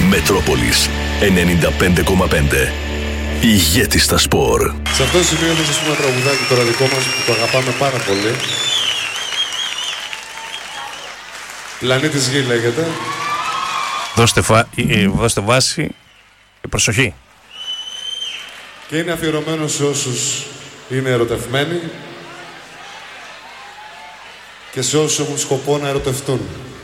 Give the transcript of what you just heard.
Μετρόπολης 95,5. Ηγέτη στα σπορ. Σε αυτό το σημείο θα σας πούμε ένα τραγουδάκι τώρα δικό μας που το αγαπάμε πάρα πολύ. Πλανήτης Γη λέγεται. Δώστε βάση και προσοχή. Και είναι αφιερωμένο σε όσους είναι ερωτευμένοι και σε όσους έχουν σκοπό να ερωτευτούν.